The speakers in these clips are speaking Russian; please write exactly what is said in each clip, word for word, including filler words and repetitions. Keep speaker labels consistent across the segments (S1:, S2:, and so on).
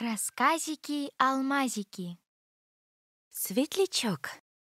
S1: Рассказики-алмазики. Светлячок.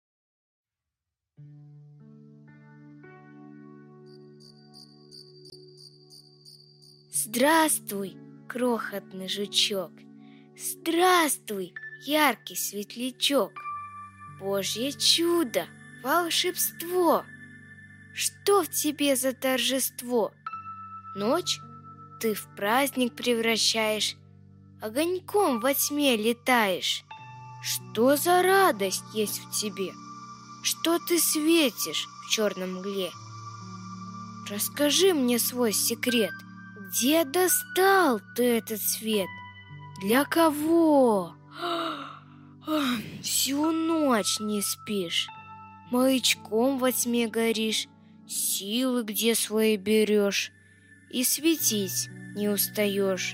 S2: Здравствуй, крохотный жучок! Здравствуй, яркий светлячок! Божье чудо, волшебство! Что в тебе за торжество? Ночь ты в праздник превращаешь, огоньком во тьме летаешь. Что за радость есть в тебе? Что ты светишь в черном мгле? Расскажи мне свой секрет. Где достал ты этот свет? Для кого? Всю ночь не спишь, маячком во тьме горишь, силы где свои берешь, и светить не устаешь.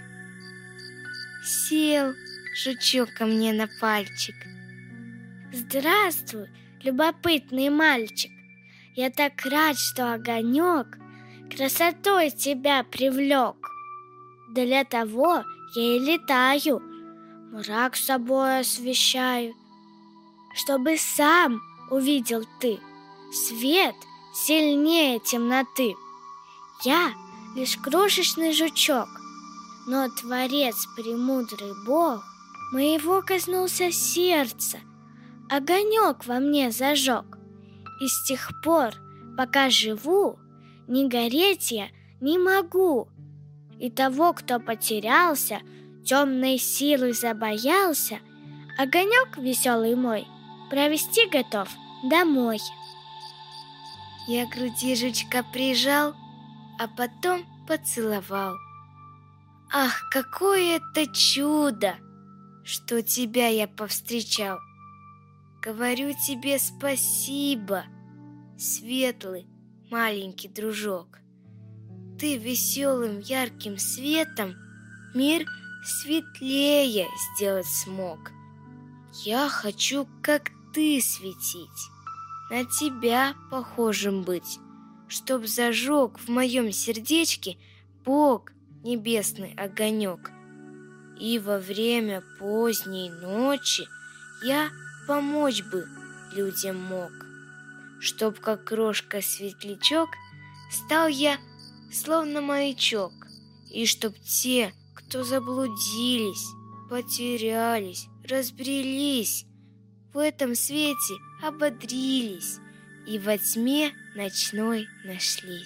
S2: Сел жучок ко мне на пальчик.
S3: Здравствуй, любопытный мальчик! Я так рад, что огонек красотой тебя привлек. Для того я и летаю, мрак собой освещаю, чтобы сам увидел ты свет сильнее темноты. Я лишь крошечный жучок, но Творец премудрый Бог моего коснулся сердца, огонек во мне зажег. И с тех пор, пока живу, не гореть я не могу. И того, кто потерялся, темной силой забоялся, огонек веселый мой провести готов домой.
S2: Я к груди жучка прижал, а потом поцеловал. Ах, какое это чудо, что тебя я повстречал! Говорю тебе спасибо, светлый маленький дружок. Ты веселым ярким светом мир светлее сделать смог. Я хочу, как ты, светить, на тебя похожим быть, чтоб зажег в моем сердечке Бог небесный огонек. И во время поздней ночи я помочь бы людям мог, чтоб как крошка-светлячок стал я словно маячок, и чтоб те, кто заблудились, потерялись, разбрелись, в этом свете ободрились и во тьме ночной нашлись.